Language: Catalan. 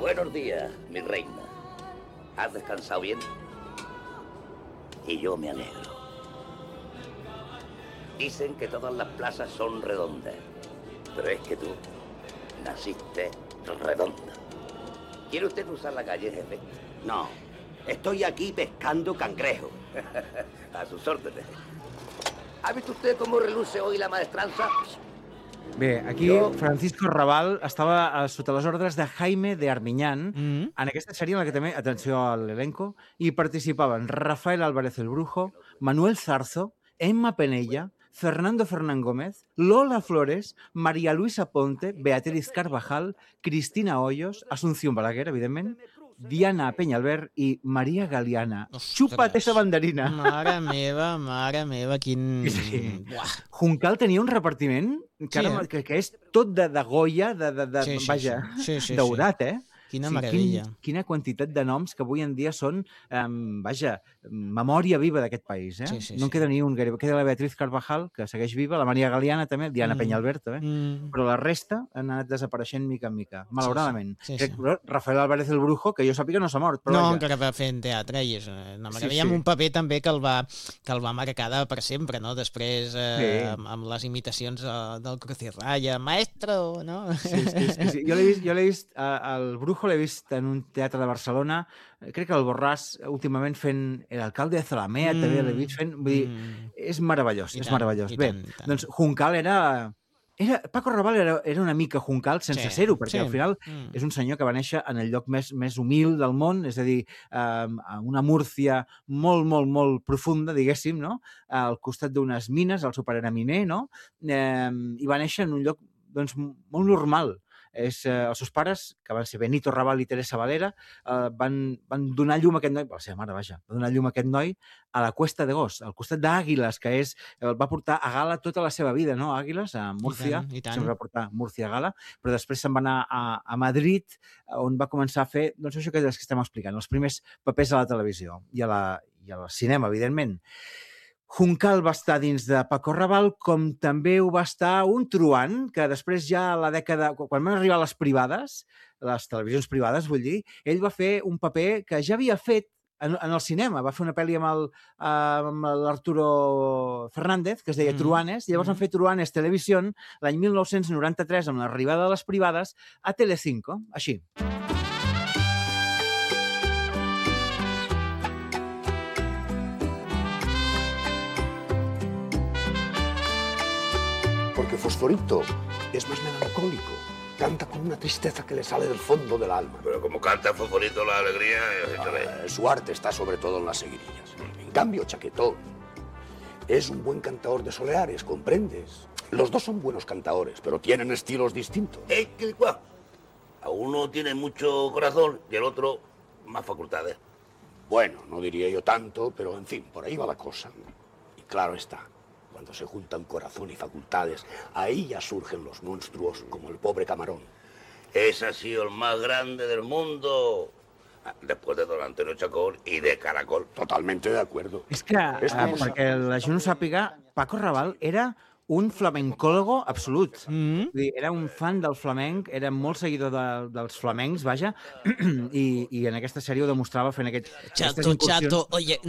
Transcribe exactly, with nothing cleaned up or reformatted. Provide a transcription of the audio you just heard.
Buenos días, mi reina. ¿Has descansado bien? Y yo me alegro. Dicen que todas las plazas son redondas, pero es que tú naciste redonda. ¿Quiere usted usar la calle, jefe? No, estoy aquí pescando cangrejo. A sus órdenes. ¿Ha visto usted cómo reluce hoy la maestranza? Bé, aquí Jo. Francisco Raval estava a, sota les ordres de Jaime de Armiñán, Mm. en aquesta sèrie en la que també, atenció a l'elenco, hi participaven Rafael Álvarez el Brujo, Manuel Zarzo, Emma Penella, Fernando Fernán Gómez, Lola Flores, María Luisa Ponte, Beatriz Carvajal, Cristina Hoyos, Asunción Balaguer, evidentment, Diana Peñalver i Maria Galiana. Ostres. Xupa't esa banderina. Mare meva, mare meva, quin... Sí. Buah. Juncal tenia un repartiment que, ara, Sí, eh? que, que és tot de, de Goya, de, de, de, Sí, sí, vaja, sí. Sí, sí, daurat, eh? Quina Sí, meravella. Quin, quina quantitat de noms que avui en dia són, um, vaja, memòria viva d'aquest país, eh? Sí, sí, no en sí. queda ni un, gairebé. Queda la Beatriz Carvajal, que segueix viva, la Maria Galiana també, Diana Mm. Peñalver també, Mm. però la resta han anat desapareixent mica en mica, malauradament. Sí, sí, Crec sí. que Rafael Álvarez el Brujo, que jo sàpiga no s'ha mort, però No, vaja. encara va fent teatre i és una Sí, meravella, sí. amb un paper també que el va, que el va marcar de per sempre, no? Després, eh, Sí. amb, amb les imitacions eh, del Cruz i Raya, maestro, no? Sí, sí, sí, sí. Jo l'he vist, jo l'he vist, eh, el Brujo l'he vist en un teatre de Barcelona, eh, crec que el Borràs últimament fent l'alcalde de Zalamea, mm. també l'he vist fent, vull dir, Mm. és meravellós, I és tant, meravellós. i Bé, tant, i tant. doncs Juncal era... era Paco Raval era, era una mica Juncal sense Sí, ser-ho, perquè sí. al final Mm. és un senyor que va néixer en el lloc més, més humil del món, és a dir, eh, a una Múrcia molt, molt, molt profunda, diguéssim, no? Al costat d'unes mines, al supereraminer, no? Eh, I va néixer en un lloc doncs, molt normal. És, eh, els seus pares, que van ser Benito Raval i Teresa Valera, eh, van, van donar llum a aquest noi, la seva mare, vaja, va donar llum a aquest noi a la Cuesta de Gos, al costat d'Àguiles, que és, el va portar a gala tota la seva vida, no? Àguiles, a Múrcia, I tant, i tant. sempre va portar Múrcia a gala, però després se'n va anar a, a Madrid, on va començar a fer, doncs això que, és que estem explicant, els primers papers a la televisió i a la, i al cinema, evidentment. Juncal va estar dins de Paco Raval, com també ho va estar un truant, que després ja a la dècada... Quan van arribar les privades, les televisions privades, vull dir, ell va fer un paper que ja havia fet en, en el cinema. Va fer una pel·li amb el, amb l'Arturo Fernández, que es deia Mm. Truanes, i llavors van fer Truanes Televisión l'any mil nou-cents noranta-tres, amb l'arribada de les privades, a Telecinco, així. Porque Fosforito es más melancólico. Canta con una tristeza que le sale del fondo del alma. Pero como canta Fosforito la alegría... Ah, su arte está sobre todo en las seguidillas. En cambio, Chaquetón es un buen cantador de soleares, ¿comprendes? Los dos son buenos cantadores, pero tienen estilos distintos. Es que, guau, a uno tiene mucho corazón y el otro más facultades. Bueno, no diría yo tanto, pero en fin, por ahí va la cosa. Y claro está, cuando se juntan corazón y facultades, ahí ya surgen los monstruos como el pobre Camarón. Ese ha sido el más grande del mundo. Después de Don Antonio Chacón y de Caracol. Totalmente de acuerdo. És que, És eh, com- perquè la gent ho sàpiga, Paco Raval era un flamencòlogo absolut. Mm. Vull dir, era un fan del flamenc, era molt seguidor de, dels flamencs, vaja, i, i en aquesta sèrie ho demostrava fent aquest, aquestes Chato, incursions. chato, oye,